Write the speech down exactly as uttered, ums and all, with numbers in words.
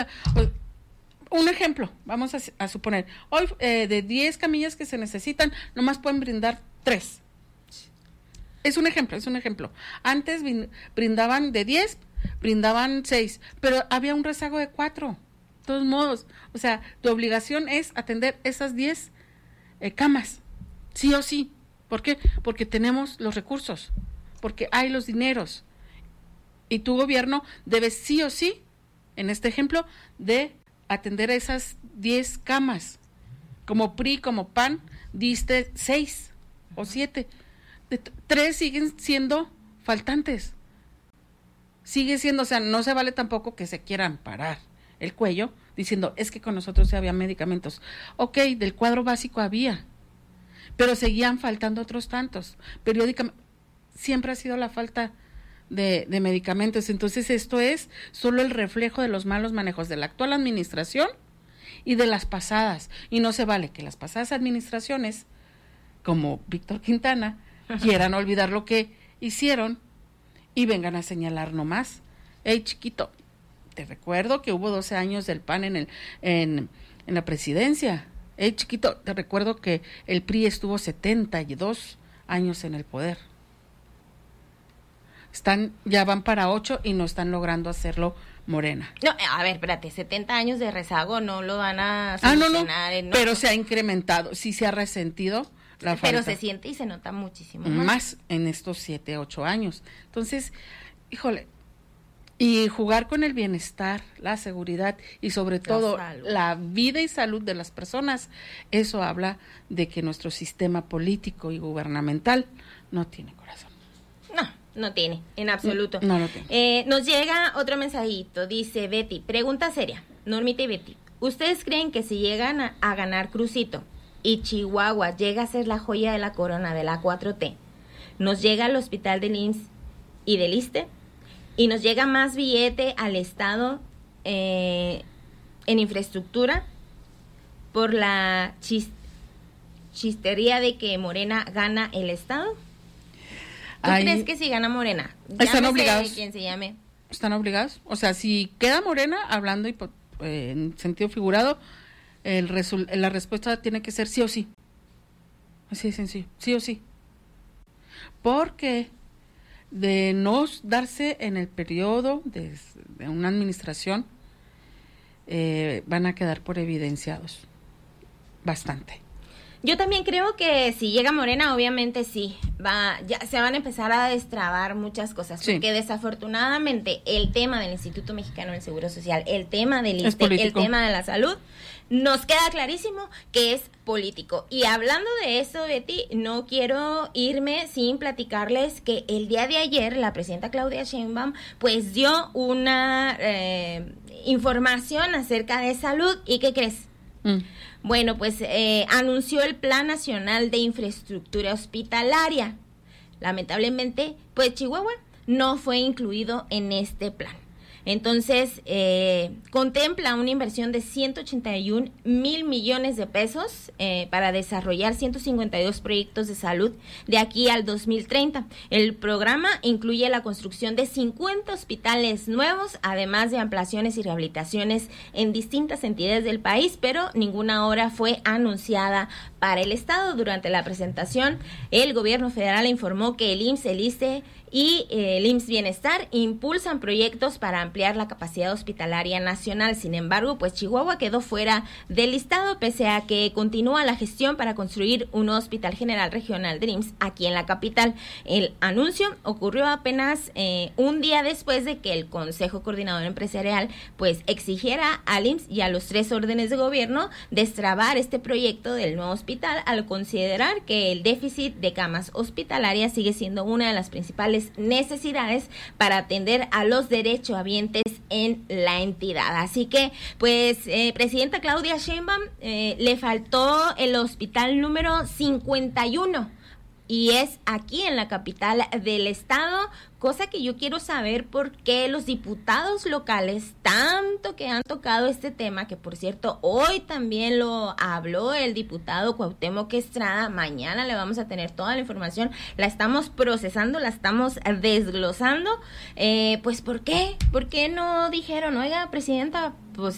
Un ejemplo, vamos a, a suponer, hoy eh, de diez camillas que se necesitan, nomás pueden brindar tres. Es un ejemplo, es un ejemplo. Antes brindaban de diez, brindaban seis, pero había un rezago de cuatro. De todos modos, o sea, tu obligación es atender esas diez eh, camas, sí o sí. ¿Por qué? Porque tenemos los recursos, porque hay los dineros. Y tu gobierno debe sí o sí, en este ejemplo, de atender esas diez camas. Como P R I, como P A N, diste seis o siete. De t- tres siguen siendo faltantes. Sigue siendo, o sea, no se vale tampoco que se quieran parar el cuello diciendo, es que con nosotros sí había medicamentos. Ok, del cuadro básico había, pero seguían faltando otros tantos. Periódicamente, siempre ha sido la falta de, de medicamentos. Entonces esto es solo el reflejo de los malos manejos de la actual administración y de las pasadas. Y no se vale que las pasadas administraciones, como Víctor Quintana, quieran olvidar lo que hicieron y vengan a señalar nomás. Hey, chiquito, te recuerdo que hubo doce años del P A N en, el, en, en la presidencia. Hey, chiquito, te recuerdo que el P R I estuvo setenta y dos años en el poder. Están, ya van para ocho y no están logrando hacerlo Morena. No, a ver, espérate, setenta años de rezago no lo van a solucionar. Ah, no, no, ¿no? pero se ha incrementado, sí se ha resentido la falta. Pero se siente y se nota muchísimo más. Más en estos siete, ocho años. Entonces, híjole, y jugar con el bienestar, la seguridad y sobre todo la, la vida y salud de las personas, eso habla de que nuestro sistema político y gubernamental no tiene corazón. No. No tiene, en absoluto. No, no lo tiene. Eh, nos llega otro mensajito, dice Betty, pregunta seria, Normita y Betty, ¿ustedes creen que si llegan a, a ganar Crucito y Chihuahua llega a ser la joya de la corona de la cuatro T, nos llega al hospital del I M S S y del ISSSTE y nos llega más billete al Estado eh, en infraestructura por la chis, chistería de que Morena gana el Estado? ¿Tú Ahí, crees que si gana Morena? Están obligados. Quien se llame. Están obligados. O sea, si queda Morena, hablando hipo, eh, en sentido figurado, el resul, la respuesta tiene que ser sí o sí. Así de sencillo, sí o sí. Porque de no darse en el periodo de, de una administración, eh, van a quedar por evidenciados. Bastante. Yo también creo que si llega Morena, obviamente sí, va, ya se van a empezar a destrabar muchas cosas, sí. Porque desafortunadamente el tema del Instituto Mexicano del Seguro Social, el tema del ISSSTE, el tema de la salud, nos queda clarísimo que es político. Y hablando de eso, Betty, no quiero irme sin platicarles que el día de ayer la presidenta Claudia Sheinbaum pues dio una eh, información acerca de salud. ¿Y qué crees? Mm. Bueno, pues eh, anunció el Plan Nacional de Infraestructura Hospitalaria. Lamentablemente, pues Chihuahua no fue incluido en este plan. Entonces, eh, contempla una inversión de ciento ochenta y un mil millones de pesos eh, para desarrollar ciento cincuenta y dos proyectos de salud de aquí al dos mil treinta. El programa incluye la construcción de cincuenta hospitales nuevos, además de ampliaciones y rehabilitaciones en distintas entidades del país, pero ninguna obra fue anunciada para el Estado. Durante la presentación, el gobierno federal informó que el I M S S, el ISSSTE y eh, el I M S S Bienestar impulsan proyectos para ampliar la capacidad hospitalaria nacional. Sin embargo, pues Chihuahua quedó fuera del listado, pese a que continúa la gestión para construir un hospital general regional del I M S S aquí en la capital. El anuncio ocurrió apenas eh, un día después de que el Consejo Coordinador Empresarial pues exigiera al I M S S y a los tres órdenes de gobierno destrabar este proyecto del nuevo hospital, al considerar que el déficit de camas hospitalarias sigue siendo una de las principales necesidades para atender a los derechohabientes en la entidad. Así que, pues, eh, presidenta Claudia Sheinbaum, eh, le faltó el hospital número cincuenta y uno y es aquí en la capital del estado, cosa que yo quiero saber por qué los diputados locales, tanto que han tocado este tema, que por cierto, hoy también lo habló el diputado Cuauhtémoc Estrada, mañana le vamos a tener toda la información, la estamos procesando, la estamos desglosando, eh, pues ¿por qué? ¿Por qué no dijeron, oiga, presidenta, pues